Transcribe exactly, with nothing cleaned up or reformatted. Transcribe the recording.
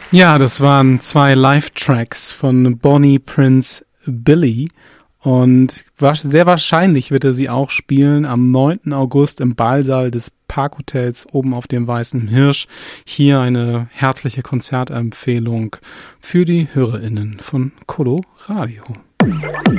Ja, das waren zwei Live-Tracks von Bonnie Prince Billy und sehr wahrscheinlich wird er sie auch spielen am neunten August im Ballsaal des Parkhotels oben auf dem Weißen Hirsch. Hier eine herzliche Konzertempfehlung für die HörerInnen von Colo Radio.